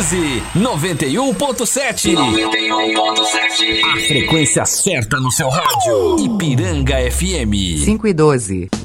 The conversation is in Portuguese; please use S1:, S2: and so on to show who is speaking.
S1: 12, 91.7. 91.7. A frequência certa no seu rádio. Ipiranga FM.
S2: 5 e 12.